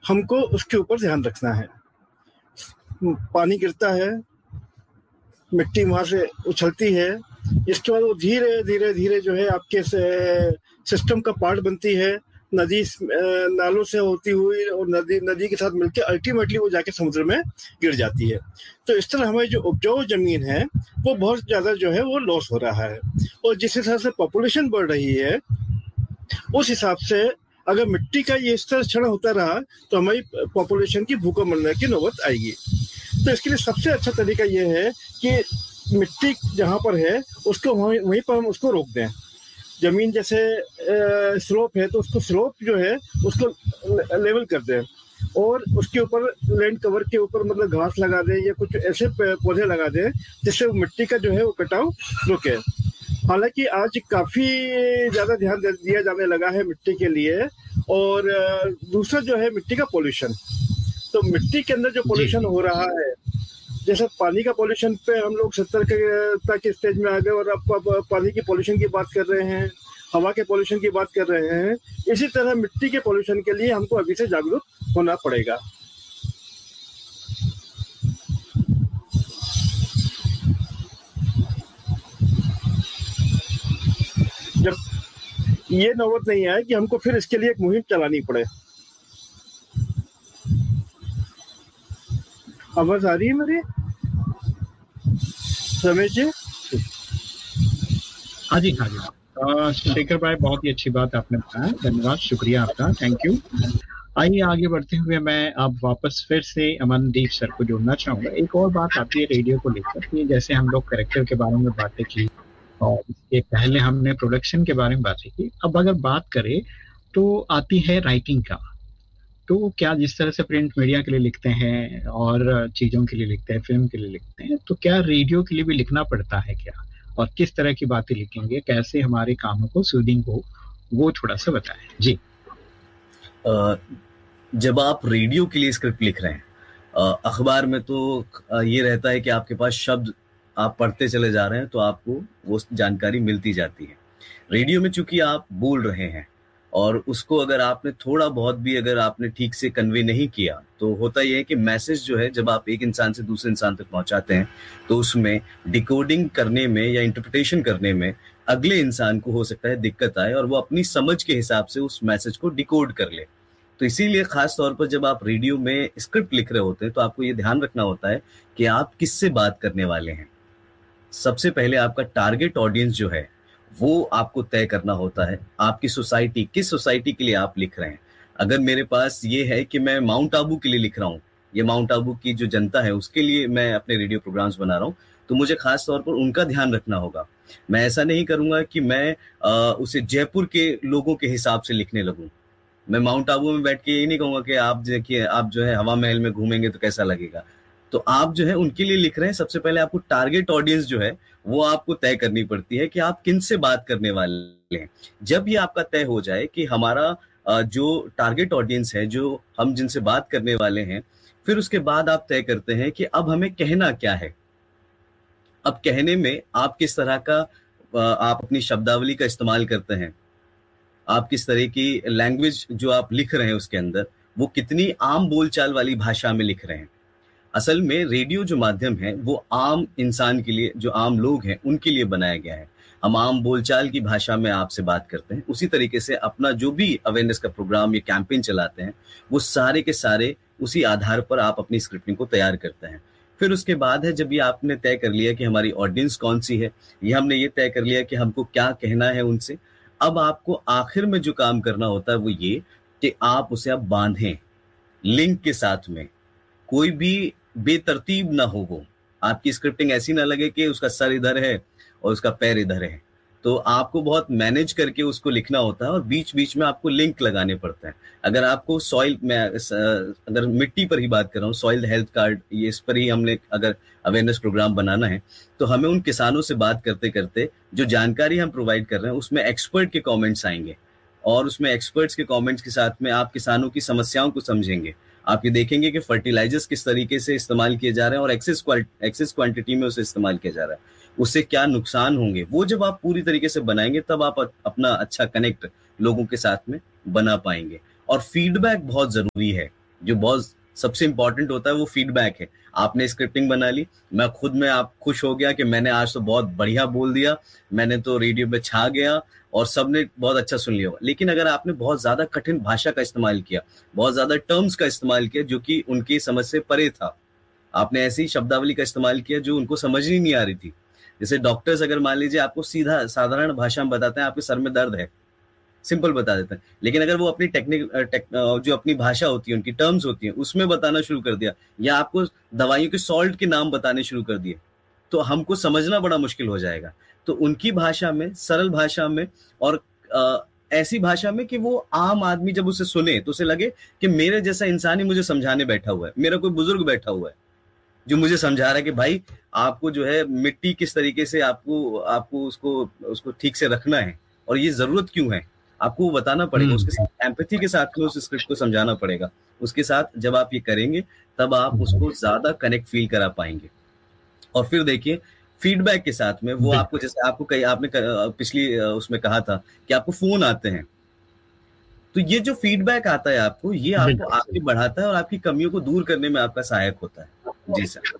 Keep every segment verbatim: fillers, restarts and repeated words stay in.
हमको उसके ऊपर ध्यान रखना है। पानी गिरता है, मिट्टी वहाँ से उछलती है, इसके बाद वो धीरे धीरे धीरे जो है आपके सिस्टम का पार्ट बनती है, नदी नालों से होती हुई और नदी नदी के साथ मिलकर अल्टीमेटली वो जाके समुद्र में गिर जाती है। तो इस तरह हमारी जो उपजाऊ जमीन है वो बहुत ज़्यादा जो है वो लॉस हो रहा है। और जिस हिसाब से पॉपुलेशन बढ़ रही है उस हिसाब से अगर मिट्टी का ये स्तर क्षरण होता रहा तो हमारी पॉपुलेशन की भूखा मरने की नौबत आएगी। तो इसके लिए सबसे अच्छा तरीका ये है कि मिट्टी जहाँ पर है उसको वहीं वहीं पर हम उसको रोक दें। जमीन जैसे स्लोप है तो उसको स्लोप जो है उसको लेवल कर दें और उसके ऊपर लैंड कवर के ऊपर मतलब घास लगा दें या कुछ ऐसे पौधे लगा दें जिससे मिट्टी का जो है वो कटाव रुके। हालांकि आज काफी ज्यादा ध्यान दिया जाने लगा है मिट्टी के लिए। और दूसरा जो है मिट्टी का पोल्यूशन, तो मिट्टी के अंदर जो पोल्यूशन हो रहा है, जैसे पानी का पोल्यूशन पे हम लोग सत्तर के तक स्टेज में आ गए और अब पानी की पोल्यूशन की बात कर रहे हैं, हवा के पोल्यूशन की बात कर रहे हैं। इसी तरह मिट्टी के पोल्यूशन के लिए हमको अभी से जागरूक होना पड़ेगा। जब ये नौबत नहीं आए कि हमको फिर इसके लिए एक मुहिम चलानी पड़े। आवाज आ रही है मेरी रमेश जी? हाँ जी हाँ जी शेखर भाई, बहुत ही अच्छी बात आपने बताया, धन्यवाद, शुक्रिया आपका, थैंक यू। आइए आगे बढ़ते हुए मैं अब वापस फिर से अमनदीप सर को जोड़ना चाहूंगा। एक और बात आती है रेडियो को लेकर कि जैसे हम लोग कैरेक्टर के बारे में बातें की और इसके पहले हमने प्रोडक्शन के बारे में बातें की, अब अगर बात करें तो आती है राइटिंग का। तो क्या जिस तरह से प्रिंट मीडिया के लिए लिखते हैं और चीज़ों के लिए लिखते हैं, फिल्म के लिए लिखते हैं, तो क्या रेडियो के लिए भी लिखना पड़ता है क्या? और किस तरह की बातें लिखेंगे, कैसे हमारे कानों को सूदिंग हो, वो थोड़ा सा बताएं जी। आ, जब आप रेडियो के लिए स्क्रिप्ट लिख रहे हैं, अखबार में तो ये रहता है कि आपके पास शब्द आप पढ़ते चले जा रहे हैं तो आपको वो जानकारी मिलती जाती है। रेडियो में चूंकि आप बोल रहे हैं और उसको अगर आपने थोड़ा बहुत भी अगर आपने ठीक से कन्वे नहीं किया तो होता यह है कि मैसेज जो है जब आप एक इंसान से दूसरे इंसान तक पहुंचाते हैं तो उसमें डिकोडिंग करने में या इंटरप्रिटेशन करने में अगले इंसान को हो सकता है दिक्कत आए और वो अपनी समझ के हिसाब से उस मैसेज को डिकोड कर ले। तो इसीलिए खास तौर पर जब आप रेडियो में स्क्रिप्ट लिख रहे होते हैं तो आपको ये ध्यान रखना होता है कि आप किससे बात करने वाले हैं। सबसे पहले आपका टारगेट ऑडियंस जो है वो आपको तय करना होता है। आपकी सोसाइटी, किस सोसाइटी के लिए आप लिख रहे हैं। अगर मेरे पास ये है कि मैं माउंट आबू के लिए लिख रहा हूँ, ये माउंट आबू की जो जनता है उसके लिए मैं अपने रेडियो प्रोग्राम्स बना रहा हूँ, तो मुझे खास तौर पर उनका ध्यान रखना होगा। मैं ऐसा नहीं करूंगा कि मैं आ, उसे जयपुर के लोगों के हिसाब से लिखने लगूं। मैं माउंट आबू में बैठ के ये नहीं कहूंगा कि आप देखिए आप जो है हवा महल में घूमेंगे तो कैसा लगेगा। तो आप जो है उनके लिए लिख रहे हैं, सबसे पहले आपको टारगेट ऑडियंस जो है वो आपको तय करनी पड़ती है कि आप किन से बात करने वाले हैं। जब ये आपका तय हो जाए कि हमारा जो टारगेट ऑडियंस है, जो हम जिनसे बात करने वाले हैं, फिर उसके बाद आप तय करते हैं कि अब हमें कहना क्या है। अब कहने में आप किस तरह का आप अपनी शब्दावली का इस्तेमाल करते हैं, आप किस तरह की लैंग्वेज जो आप लिख रहे हैं उसके अंदर वो कितनी आम बोलचाल वाली भाषा में लिख रहे हैं। असल में रेडियो जो माध्यम है वो आम इंसान के लिए, जो आम लोग हैं उनके लिए बनाया गया है। हम आम बोलचाल की भाषा में आपसे बात करते हैं। उसी तरीके से अपना जो भी अवेयरनेस का प्रोग्राम या कैंपेन चलाते हैं वो सारे के सारे उसी आधार पर आप अपनी स्क्रिप्टिंग को तैयार करते हैं। फिर उसके बाद है जब ये आपने तय कर लिया कि हमारी ऑडियंस कौन सी है, ये हमने ये तय कर लिया कि हमको क्या कहना है उनसे, अब आपको आखिर में जो काम करना होता है वो ये कि आप उसे अब बांधें लिंक के साथ में। कोई भी बेतरतीब ना हो, वो आपकी स्क्रिप्टिंग ऐसी ना लगे कि उसका सर इधर है और उसका पैर इधर है। तो आपको बहुत मैनेज करके उसको लिखना होता है और बीच बीच में आपको लिंक लगाने पड़ते हैं। अगर आपको सॉइल में, अगर मिट्टी पर ही बात कर रहा हूँ, सॉइल हेल्थ कार्ड, ये इस पर ही हमने अगर अवेयरनेस प्रोग्राम बनाना है तो हमें उन किसानों से बात करते करते जो जानकारी हम प्रोवाइड कर रहे हैं उसमें एक्सपर्ट के कॉमेंट्स आएंगे और उसमें एक्सपर्ट्स के कॉमेंट्स के साथ में आप किसानों की समस्याओं को समझेंगे। आप ये देखेंगे कि फर्टिलाइजर्स किस तरीके से इस्तेमाल किए जा रहे हैं और एक्सेस एक्सेस क्वांटिटी में उसे इस्तेमाल किया जा रहा है, उससे क्या नुकसान होंगे। वो जब आप पूरी तरीके से बनाएंगे तब आप अपना अच्छा कनेक्ट लोगों के साथ में बना पाएंगे। और फीडबैक बहुत जरूरी है। जो बहुत सबसे इंपॉर्टेंट होता है वो फीडबैक है। आपने स्क्रिप्टिंग बना ली, मैं खुद में आप खुश हो गया कि मैंने आज तो बहुत बढ़िया बोल दिया, मैंने तो रेडियो पे छा गया और सबने बहुत अच्छा सुन लिया। लेकिन अगर आपने बहुत ज्यादा कठिन भाषा का इस्तेमाल किया, बहुत ज्यादा टर्म्स का इस्तेमाल किया जो कि उनकी समझ से परे था, आपने ऐसी शब्दावली का इस्तेमाल किया जो उनको समझ ही नहीं आ रही थी। जैसे डॉक्टर्स अगर मान लीजिए आपको सीधा साधारण भाषा में बताते हैं आपके सर में दर्द है, सिंपल बता देते हैं, लेकिन अगर वो अपनी टेक्निक टेक, जो अपनी भाषा होती है, उनकी टर्म्स होती हैं, उसमें बताना शुरू कर दिया, या आपको दवाइयों के सॉल्ट के नाम बताने शुरू कर दिए, तो हमको समझना बड़ा मुश्किल हो जाएगा। तो उनकी भाषा में, सरल भाषा में, और आ, ऐसी भाषा में कि वो आम आदमी जब उसे सुने तो उसे लगे कि मेरे जैसा इंसान ही मुझे समझाने बैठा हुआ है, मेरा कोई बुजुर्ग बैठा हुआ है जो मुझे समझा रहा है कि भाई आपको जो है मिट्टी किस तरीके से आपको आपको उसको उसको ठीक से रखना है और ये जरूरत क्यों है, आपको वो बताना पड़ेगा। उसके साथ एम्पैथी के साथ में उस स्क्रिप्ट को समझाना पड़ेगा। उसके साथ जब आप ये करेंगे तब आप उसको ज्यादा कनेक्ट फील करा पाएंगे। और फिर देखिए फीडबैक के साथ में वो आपको, जैसे आपको कई आपने पिछली उसमें कहा था कि आपको फोन आते हैं, तो ये जो फीडबैक आता है आपको, ये आपको आगे बढ़ाता है और आपकी कमियों को दूर करने में आपका सहायक होता है। जी सर।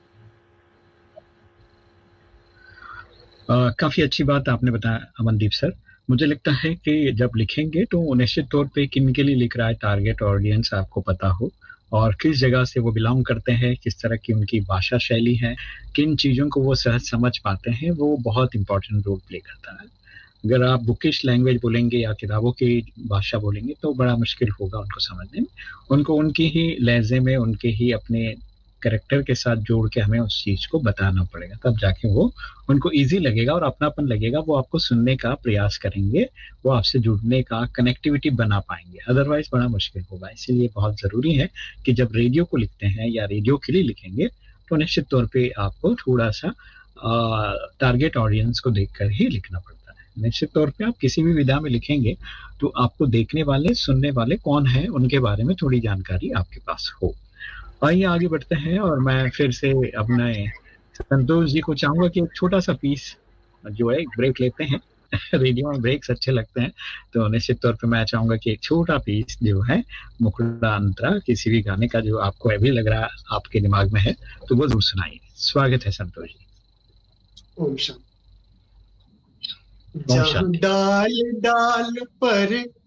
Uh, काफी अच्छी बात आपने बताया अमनदीप सर। मुझे लगता है कि जब लिखेंगे तो निश्चित तौर पे किन के लिए लिख रहा है, टारगेट ऑडियंस आपको पता हो, और किस जगह से वो बिलोंग करते हैं, किस तरह की उनकी भाषा शैली है, किन चीजों को वो सहज समझ पाते हैं, वो बहुत इंपॉर्टेंट रोल प्ले करता है। अगर आप बुकिश लैंग्वेज बोलेंगे या किताबों की भाषा बोलेंगे तो बड़ा मुश्किल होगा उनको समझने में। उनको उनकी ही लहजे में, उनके ही अपने कैरेक्टर के साथ जोड़ के हमें उस चीज को बताना पड़ेगा, तब जाके वो उनको इजी लगेगा और अपनापन लगेगा, वो आपको सुनने का प्रयास करेंगे, वो आपसे जुड़ने का, कनेक्टिविटी बना पाएंगे। अदरवाइज बड़ा मुश्किल होगा। इसीलिए बहुत जरूरी है कि जब रेडियो को लिखते हैं या रेडियो के लिए लिखेंगे तो निश्चित तौर पे आपको थोड़ा सा टारगेट ऑडियंस को देखकर ही लिखना पड़ता है। निश्चित तौर पे आप किसी भी विधा में लिखेंगे तो आपको देखने वाले, सुनने वाले कौन है, उनके बारे में थोड़ी जानकारी आपके पास हो। आइए आगे बढ़ते हैं, और मैं फिर से अपने संतोष जी को चाहूंगा कि एक छोटा सा पीस जो है, एक ब्रेक लेते हैं। रेडियो में ब्रेक्स अच्छे लगते हैं, तो निश्चित तौर पे मैं चाहूंगा कि एक छोटा पीस जो है मुखड़ा अंतरा किसी भी गाने का जो आपको अभी लग रहा आपके दिमाग में है तो वो जरूर सुनाइए। स्वागत है संतोष जी। ओम शांति। डाल डाल पर